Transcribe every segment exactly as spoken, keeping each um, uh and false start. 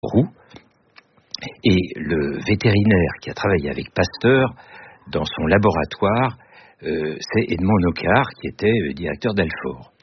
Roux. Et le vétérinaire qui a travaillé avec Pasteur dans son laboratoire, euh, c'est Edmond Nocard, qui était euh, directeur d'Alfort.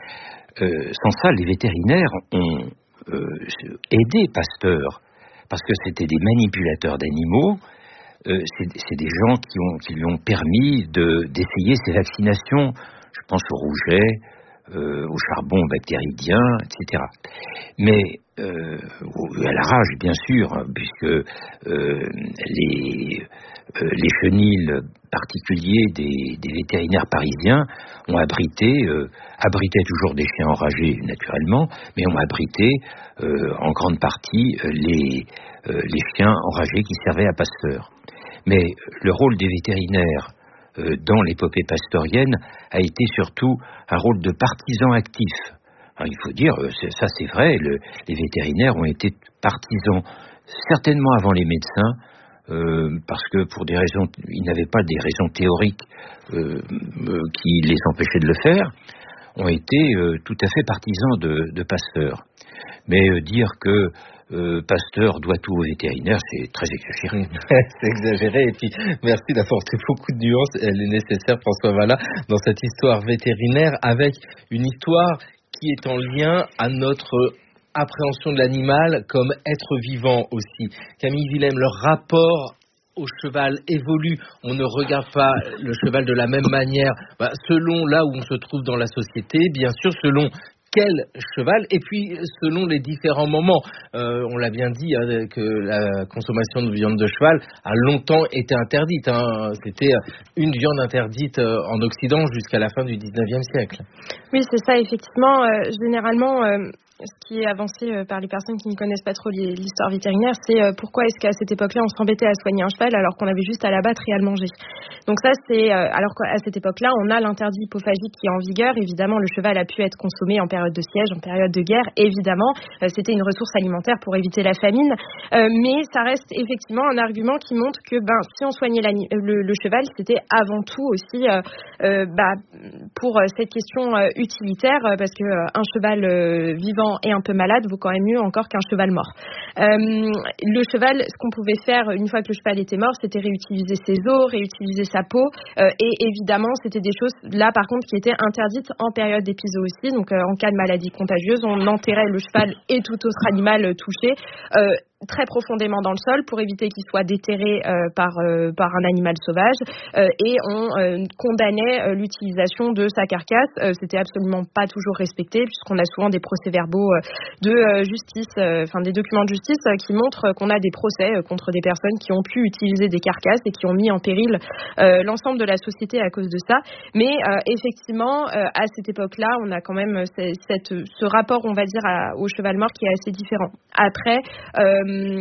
Euh, sans ça, les vétérinaires ont euh, aidé Pasteur, parce que c'était des manipulateurs d'animaux, euh, c'est, c'est des gens qui, ont, qui lui ont permis de, d'essayer ces vaccinations, je pense au rouget, euh, au charbon bactéridien, et cetera. Mais euh, à la rage, bien sûr, hein, puisque euh, les, euh, les chenils particuliers des, des vétérinaires parisiens ont abrité, euh, abritaient toujours des chiens enragés, naturellement, mais ont abrité euh, en grande partie les, euh, les chiens enragés qui servaient à Pasteur. Mais le rôle des vétérinaires euh, dans l'épopée pasteurienne a été surtout un rôle de partisans actifs. Alors, il faut dire, c'est, ça c'est vrai, le, les vétérinaires ont été partisans, certainement avant les médecins, euh, parce que pour des raisons, ils n'avaient pas des raisons théoriques euh, euh, qui les empêchaient de le faire, ont été euh, tout à fait partisans de, de Pasteur. Mais euh, dire que euh, Pasteur doit tout aux vétérinaires, c'est très exagéré. C'est exagéré, et puis merci d'apporter beaucoup de nuances, elle est nécessaire, François Vallat, dans cette histoire vétérinaire, avec une histoire qui est en lien à notre appréhension de l'animal comme être vivant aussi. Camille Willem, le rapport au cheval évolue. On ne regarde pas le cheval de la même manière, bah, selon là où on se trouve dans la société, bien sûr, selon quel cheval, et puis selon les différents moments. Euh, on l'a bien dit, hein, que la consommation de viande de cheval a longtemps été interdite. Hein. C'était une viande interdite en Occident jusqu'à la fin du dix-neuvième siècle. Oui, c'est ça, effectivement. Euh, généralement, euh, ce qui est avancé euh, par les personnes qui ne connaissent pas trop les, l'histoire vétérinaire, c'est euh, pourquoi est-ce qu'à cette époque-là, on s'embêtait à soigner un cheval alors qu'on avait juste à l'abattre et à le manger. Donc ça, c'est... Euh, alors qu'à cette époque-là, on a l'interdit hypophagique qui est en vigueur. Évidemment, le cheval a pu être consommé en période de siège, en période de guerre. Évidemment, euh, c'était une ressource alimentaire pour éviter la famine. Euh, mais ça reste effectivement un argument qui montre que ben, si on soignait le, le cheval, c'était avant tout aussi euh, euh, bah, pour cette question euh, utilitaire, euh, parce que euh, un cheval euh, vivant et un peu malade vaut quand même mieux encore qu'un cheval mort. Euh, le cheval, ce qu'on pouvait faire une fois que le cheval était mort, c'était réutiliser ses os, réutiliser sa peau, euh, et évidemment, c'était des choses là par contre qui étaient interdites en période d'épizootie. Donc euh, en cas de maladie contagieuse, on enterrait le cheval et tout autre animal touché Euh, très profondément dans le sol pour éviter qu'il soit déterré euh, par, euh, par un animal sauvage euh, et on euh, condamnait euh, l'utilisation de sa carcasse. Euh, c'était absolument pas toujours respecté puisqu'on a souvent des procès-verbaux euh, de euh, justice, enfin euh, des documents de justice euh, qui montrent qu'on a des procès euh, contre des personnes qui ont pu utiliser des carcasses et qui ont mis en péril euh, l'ensemble de la société à cause de ça. Mais euh, effectivement, euh, à cette époque-là, on a quand même cette, cette, ce rapport, on va dire, à, au cheval mort qui est assez différent. Après, euh,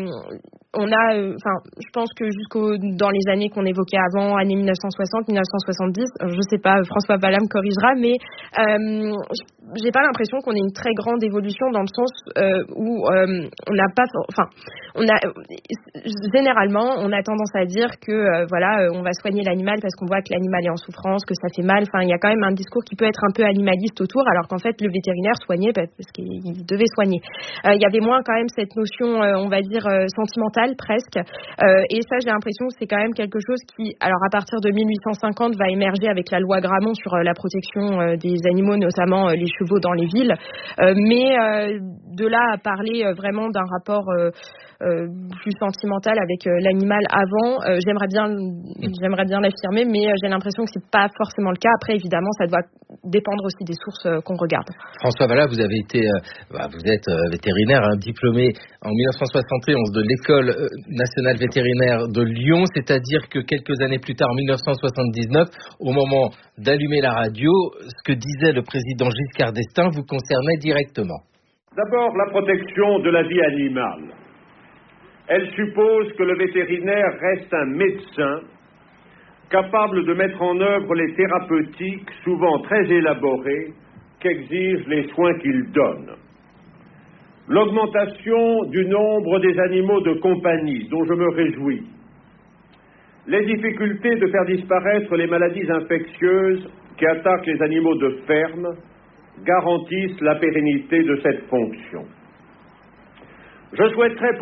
on a, enfin, euh, je pense que jusqu'au dans les années qu'on évoquait avant, années mille neuf cent soixante, mille neuf cent soixante-dix, je sais pas, François Vallat me corrigera, mais euh, j'ai pas l'impression qu'on ait une très grande évolution dans le sens euh, où euh, on n'a pas, enfin, on a généralement on a tendance à dire que euh, voilà, on va soigner l'animal parce qu'on voit que l'animal est en souffrance, que ça fait mal. Enfin, il y a quand même un discours qui peut être un peu animaliste autour, alors qu'en fait le vétérinaire soignait parce qu'il devait soigner. Euh, il y avait moins quand même cette notion, euh, on va dire euh, sentimentale presque. Euh, et ça, j'ai l'impression que c'est quand même quelque chose qui, alors à partir de mille huit cent cinquante, va émerger avec la loi Grammont sur euh, la protection euh, des animaux, notamment euh, les chevaux dans les villes. Euh, mais euh, de là à parler euh, vraiment d'un rapport euh, euh, plus sentimental avec euh, l'animal avant, euh, j'aimerais bien, j'aimerais bien l'affirmer, mais euh, j'ai l'impression que c'est pas forcément le cas. Après, évidemment, ça doit dépendre aussi des sources euh, qu'on regarde. François Vallat, vous avez été, euh, bah, vous êtes euh, vétérinaire, hein, diplômé en mille neuf cent soixante et onze de l'école euh, nationale vétérinaire de Lyon, c'est-à-dire que quelques années plus tard, en mille neuf cent soixante-dix-neuf, au moment d'allumer la radio, ce que disait le président Giscard d'Estaing vous concernait directement. D'abord, la protection de la vie animale. Elle suppose que le vétérinaire reste un médecin capable de mettre en œuvre les thérapeutiques, souvent très élaborées, qu'exigent les soins qu'il donne. L'augmentation du nombre des animaux de compagnie, dont je me réjouis. Les difficultés de faire disparaître les maladies infectieuses qui attaquent les animaux de ferme garantissent la pérennité de cette fonction. Je souhaiterais